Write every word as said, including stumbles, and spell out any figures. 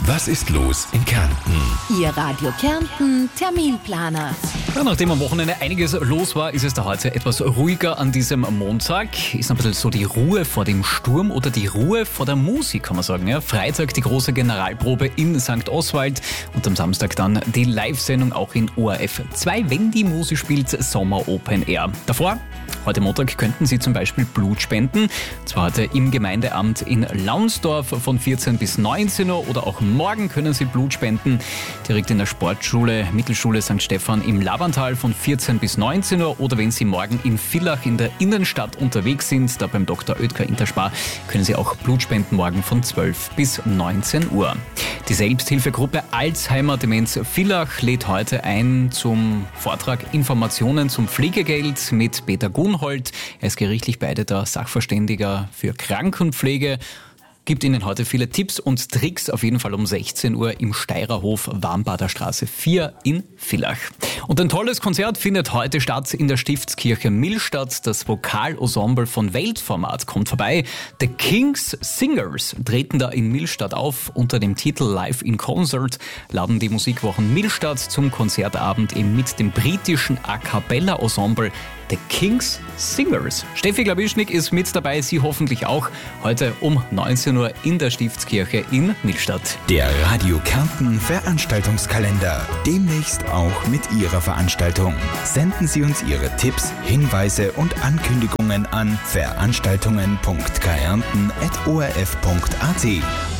Was ist los in Kärnten? Ihr Radio Kärnten Terminplaner. Ja, nachdem am Wochenende einiges los war, ist es da heute etwas ruhiger an diesem Montag. Ist ein bisschen so die Ruhe vor dem Sturm oder die Ruhe vor der Musik, kann man sagen. Ja, Freitag die große Generalprobe in Sankt Oswald und am Samstag dann die Live-Sendung auch in O R F zwei, wenn die Musik spielt, Sommer Open Air. Davor, heute Montag, könnten Sie zum Beispiel Blut spenden. Zwar heute im Gemeindeamt in Launsdorf von vierzehn bis neunzehn Uhr oder auch morgen können Sie Blut spenden. Direkt in der Sportschule, Mittelschule Sankt Stephan im Labantal von vierzehn bis neunzehn Uhr oder wenn Sie morgen in Villach in der Innenstadt unterwegs sind, da beim Doktor Oetker Interspar, können Sie auch Blut spenden morgen von zwölf bis neunzehn Uhr. Die Selbsthilfegruppe Alzheimer Demenz Villach lädt heute ein zum Vortrag Informationen zum Pflegegeld mit Peter Gunhold. Er ist gerichtlich beeideter Sachverständiger für Krankenpflege. Gibt Ihnen heute viele Tipps und Tricks, auf jeden Fall um sechzehn Uhr im Steirerhof, Warmbader Straße vier in Villach. Und ein tolles Konzert findet heute statt in der Stiftskirche Millstatt. Das Vokalensemble von Weltformat kommt vorbei. The King's Singers treten da in Millstatt auf. Unter dem Titel Live in Concert laden die Musikwochen Millstatt zum Konzertabend eben mit dem britischen A Cappella Ensemble The King's Singers. Steffi Glawischnik ist mit dabei, Sie hoffentlich auch. Heute um neunzehn Uhr in der Stiftskirche in Millstatt. Der Radio Kärnten Veranstaltungskalender. Demnächst auch mit Ihrer Veranstaltung. Senden Sie uns Ihre Tipps, Hinweise und Ankündigungen an veranstaltungen punkt kärnten at o r f punkt a t.